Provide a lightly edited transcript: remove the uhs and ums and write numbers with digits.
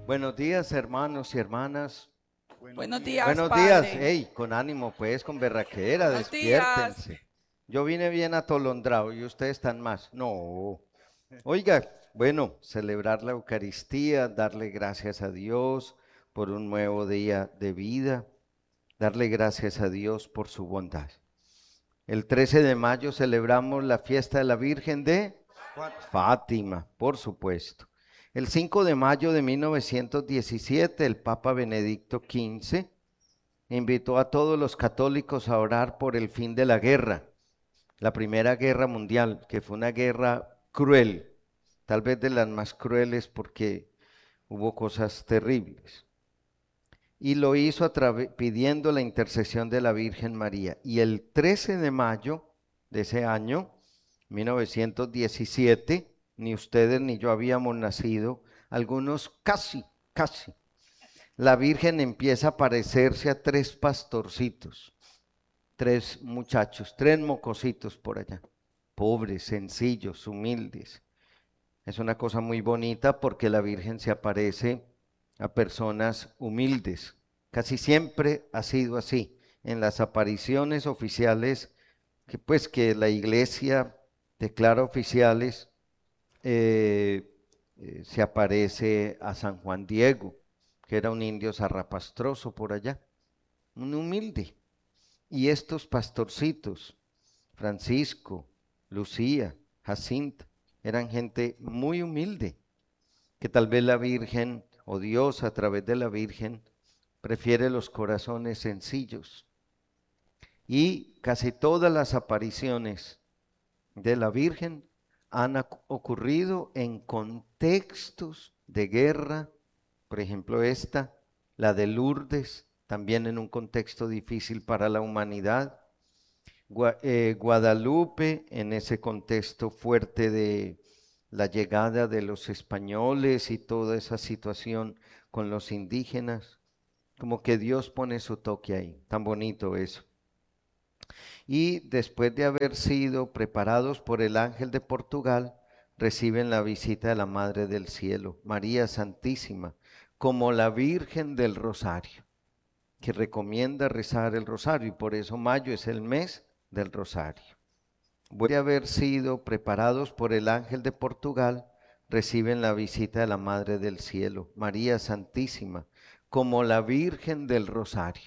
Buenos días, hermanos y hermanas. Buenos días, Buenos días. padre. Hey, con ánimo, pues, con berraquera, Buenos días. despiértense. Yo vine bien atolondrado y ustedes están más. No. Oiga, bueno, celebrar la Eucaristía, darle gracias a Dios por un nuevo día de vida, darle gracias a Dios por su bondad. El 13 de mayo celebramos la fiesta de la Virgen de Fátima, por supuesto. El 5 de mayo de 1917, el Papa Benedicto XV invitó a todos los católicos a orar por el fin de la guerra, la Primera Guerra Mundial, que fue una guerra cruel, tal vez de las más crueles porque hubo cosas terribles. Y lo hizo pidiendo la intercesión de la Virgen María. Y el 13 de mayo de ese año, 1917, ni ustedes ni yo habíamos nacido, algunos casi. La Virgen empieza a parecerse a tres pastorcitos, tres muchachos, tres mocositos por allá, pobres, sencillos, humildes. Es una cosa muy bonita porque la Virgen se aparece a personas humildes. Casi siempre ha sido así. En las apariciones oficiales que la iglesia declara oficiales, eh, se aparece a San Juan Diego, que era un indio zarrapastroso por allá, un humilde. Y estos pastorcitos, Francisco, Lucía, Jacinta, eran gente muy humilde, que tal vez la Virgen o Dios a través de la Virgen prefiere los corazones sencillos. Y casi todas las apariciones de la Virgen han ocurrido en contextos de guerra, por ejemplo la de Lourdes, también en un contexto difícil para la humanidad. Guadalupe, en ese contexto fuerte de la llegada de los españoles y toda esa situación con los indígenas, como que Dios pone su toque ahí, tan bonito eso. Y después de haber sido preparados por el ángel de Portugal, reciben la visita de la Madre del Cielo, María Santísima, como la Virgen del Rosario, que recomienda rezar el rosario, y por eso mayo es el mes del rosario. Después de haber sido preparados por el ángel de Portugal, reciben la visita de la Madre del Cielo, María Santísima, como la Virgen del Rosario.